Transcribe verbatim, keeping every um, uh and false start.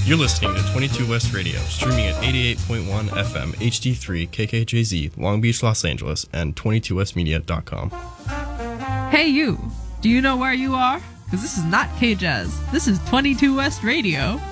You're listening to twenty-two West Radio, streaming at eighty-eight point one F M H D three K K J Z, Long Beach, Los Angeles, and twenty-two west media dot com. Hey you, do you know where you are? Because this is not K-Jazz, this is twenty-two West Radio.